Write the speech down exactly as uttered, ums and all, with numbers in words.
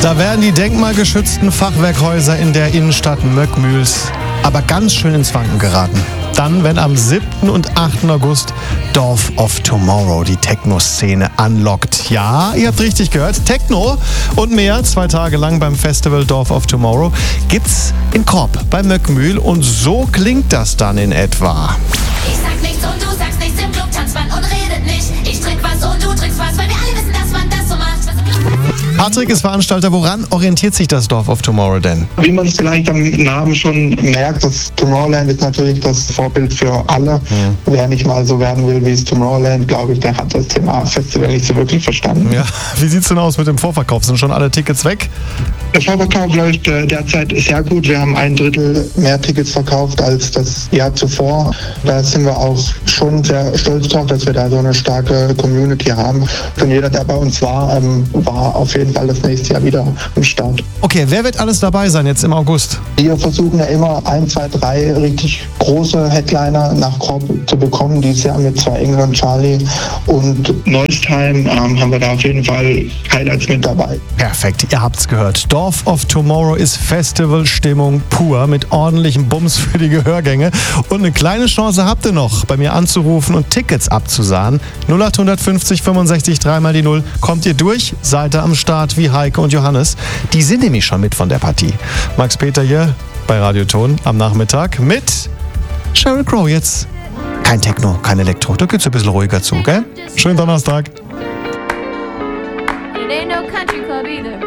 Da werden die denkmalgeschützten Fachwerkhäuser in der Innenstadt Möckmühls aber ganz schön ins Wanken geraten. Dann, wenn am siebten und achten August Dorf of Tomorrow die Techno-Szene anlockt. Ja, ihr habt richtig gehört, Techno und mehr, zwei Tage lang beim Festival Dorf of Tomorrow, gibt's in Korb bei Möckmühl und so klingt das dann in etwa. Ich sag nichts und du sagst nichts, im Club tanzt man und redet nicht. Ich trink was und du trinkst was, weil wir alle wissen, dass man das so macht. Patrick ist Veranstalter. Woran orientiert sich das Dorf of Tomorrow denn? Wie man es vielleicht am Namen schon merkt, das Tomorrowland ist natürlich das Vorbild für alle. Mhm. Wer nicht mal so werden will wie es Tomorrowland, glaube ich, der hat das Thema Festival nicht so wirklich verstanden. Ja. Wie sieht's denn aus mit dem Vorverkauf? Sind schon alle Tickets weg? Der Vorverkauf läuft äh, derzeit sehr gut. Wir haben ein Drittel mehr Tickets verkauft als das Jahr zuvor. Da sind wir auch schon sehr stolz drauf, dass wir da so eine starke Community haben. Und jeder, der bei uns war, ähm, war auf jeden Fall das nächste Jahr wieder am Start. Okay, wer wird alles dabei sein jetzt im August? Wir versuchen ja immer ein, zwei, drei richtig große Headliner nach Korb zu bekommen. Dieses Jahr mit zwei England, Charlie und Neustheim ähm, haben wir da auf jeden Fall Highlights mit dabei. Perfekt, ihr habt's gehört. Dorf of Tomorrow ist Festivalstimmung pur mit ordentlichem Bums für die Gehörgänge. Und eine kleine Chance habt ihr noch, bei mir anzurufen und Tickets abzusahen. null acht fünfzig fünfundsechzig drei mal die null. Kommt ihr durch? Seid ihr am Start wie Heike und Johannes? Die sind nämlich schon mit von der Partie. Max Peter hier bei Radioton am Nachmittag mit Sheryl Crow jetzt. Kein Techno, kein Elektro, da geht's ein bisschen ruhiger zu, gell? Schönen Donnerstag. It ain't no country club either.